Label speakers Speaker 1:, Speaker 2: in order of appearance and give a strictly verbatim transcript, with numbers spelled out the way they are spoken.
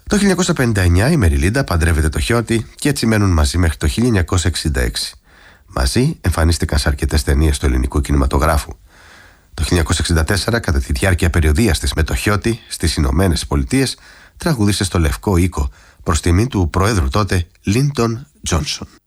Speaker 1: Το χίλια εννιακόσια πενήντα εννιά η Μεριλίντα παντρεύεται το Χιώτη και έτσι μένουν μαζί μέχρι το χίλια εννιακόσια εξήντα έξι. Μαζί εμφανίστηκαν σε αρκετές ταινίες του ελληνικού κινηματογράφου. Το χίλια εννιακόσια εξήντα τέσσερα, κατά τη διάρκεια περιοδείας της με το Χιώτη στις Ηνωμένες Πολιτείες, τραγούδισε στο Λευκό Οίκο προς τιμή του Προέδρου τότε Λίντον Τζόνσον.